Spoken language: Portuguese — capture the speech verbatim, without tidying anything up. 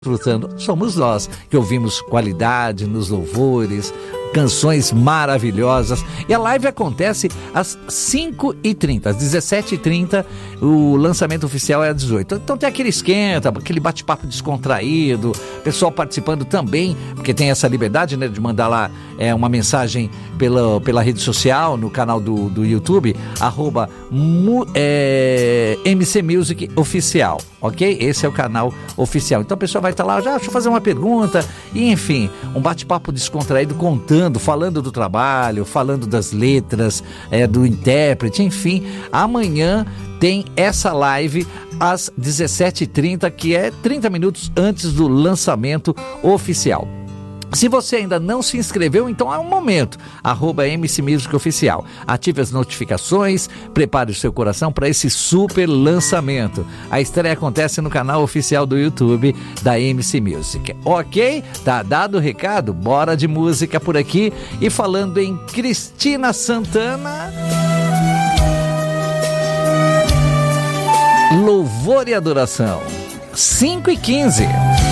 desfrutando, somos nós que ouvimos qualidade nos louvores, canções maravilhosas. E a live acontece às cinco e trinta, às dezessete e trinta, o lançamento oficial é às dezoito. Então tem aquele esquenta, aquele bate-papo descontraído, pessoal participando também, porque tem essa liberdade, né, de mandar lá é, uma mensagem pela, pela rede social, no canal do, do YouTube, arroba mu, é, M C Music Oficial, ok? Esse é o canal oficial. Então a pessoa vai estar lá, já deixa eu fazer uma pergunta, e enfim, um bate-papo descontraído, contando, falando do trabalho, falando das letras, é, do intérprete, enfim. Amanhã tem essa live às dezessete e trinta, que é trinta minutos antes do lançamento oficial. Se você ainda não se inscreveu, então é um momento, arroba M C Music Oficial. Ative as notificações, prepare o seu coração para esse super lançamento. A estreia acontece no canal oficial do YouTube da M C Music. Ok? Tá dado o recado? Bora de música por aqui. E falando em Cristina Santana, louvor e adoração, cinco e quinze.